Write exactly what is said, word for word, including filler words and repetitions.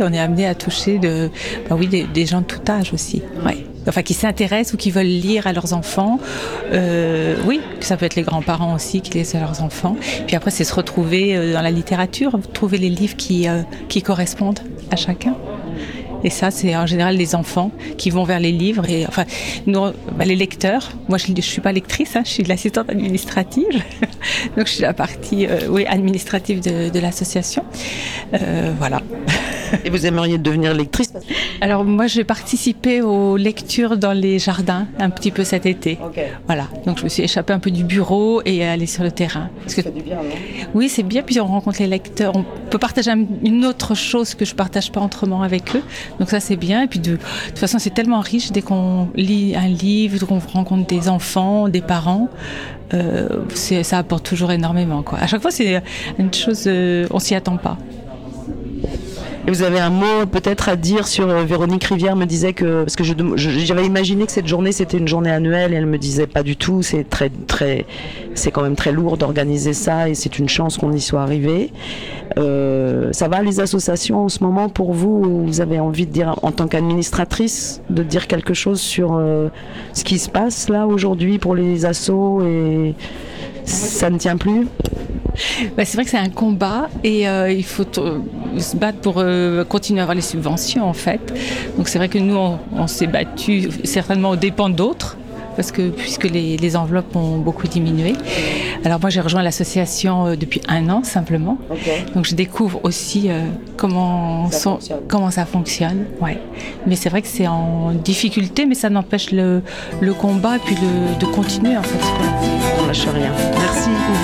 On est amené à toucher de, bah oui, des, des gens de tout âge aussi. Ouais. Enfin, qui s'intéressent ou qui veulent lire à leurs enfants. Euh, oui, ça peut être les grands-parents aussi qui lisent à leurs enfants. Puis après, c'est se retrouver dans la littérature, trouver les livres qui, euh, qui correspondent à chacun. Et ça, c'est en général les enfants qui vont vers les livres. Et, enfin, nous, bah, les lecteurs. Moi, je ne suis pas lectrice, hein, je suis de l'assistante administrative. Donc, je suis la partie euh, oui, administrative de, de l'association. Euh, voilà. Et vous aimeriez devenir lectrice ? Alors, moi, je vais participer aux lectures dans les jardins un petit peu cet été. Okay. Voilà. Donc, je me suis échappée un peu du bureau et aller sur le terrain. Parce Ça que, fait du bien, non ? oui, c'est bien. Puis, on rencontre les lecteurs. On peut partager une autre chose que je ne partage pas autrement avec eux. Donc ça c'est bien et puis de, de toute façon c'est tellement riche dès qu'on lit un livre, qu'on rencontre des enfants, des parents, euh, c'est, ça apporte toujours énormément quoi. À chaque fois c'est une chose, euh, on s'y attend pas. Et vous avez un mot peut-être à dire sur euh, Véronique Rivière me disait que parce que je, je, j'avais imaginé que cette journée c'était une journée annuelle et elle me disait pas du tout, c'est très très c'est quand même très lourd d'organiser ça et c'est une chance qu'on y soit arrivé. Euh, ça va les associations en ce moment pour vous? Vous avez envie de dire en tant qu'administratrice de dire quelque chose sur euh, ce qui se passe là aujourd'hui pour les assos et ça ne tient plus? Bah, c'est vrai que c'est un combat et euh, il faut t- se battre pour euh, continuer à avoir les subventions en fait. Donc c'est vrai que nous on, on s'est battu certainement aux dépens d'autres parce que puisque les, les enveloppes ont beaucoup diminué. Alors moi j'ai rejoint l'association euh, depuis un an simplement. Okay. Donc je découvre aussi euh, comment, ça sont, comment ça fonctionne. Ouais. Mais c'est vrai que c'est en difficulté mais ça n'empêche le, le combat et puis le, de continuer en fait ce qu'on fait. On lâche rien. Merci.